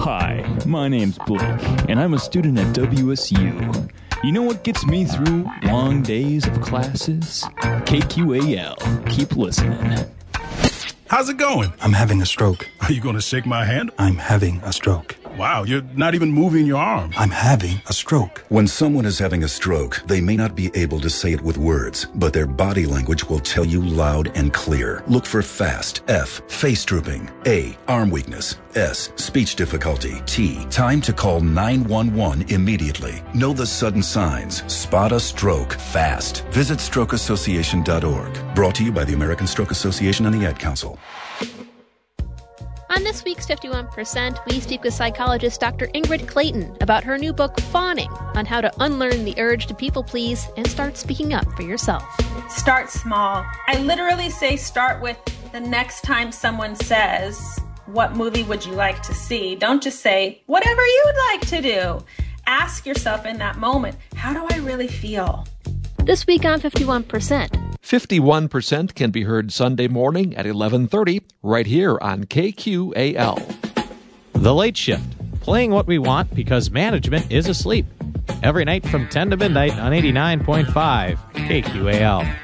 Hi, my name's Blake, and I'm a student at WSU. You know what gets me through long days of classes? KQAL. Keep listening. How's it going? I'm having a stroke. Are you going to shake my hand? I'm having a stroke. Wow, you're not even moving your arm. I'm having a stroke. When someone is having a stroke, they may not be able to say it with words, but their body language will tell you loud and clear. Look for FAST. F, face drooping. A, arm weakness. S, speech difficulty. T, time to call 911 immediately. Know the sudden signs. Spot a stroke fast. Visit strokeassociation.org. Brought to you by the American Stroke Association and the Ad Council. On this week's 51%, we speak with psychologist Dr. Ingrid Clayton about her new book, Fawning, on how to unlearn the urge to people please and start speaking up for yourself. Start small. I literally say start with the next time someone says, what movie would you like to see? Don't just say, whatever you would like to do. Ask yourself in that moment, how do I really feel? This week on 51%. 51% can be heard Sunday morning at 11:30 right here on KQAL. The Late Shift, playing what we want because management is asleep. Every night from 10 to midnight on 89.5 KQAL.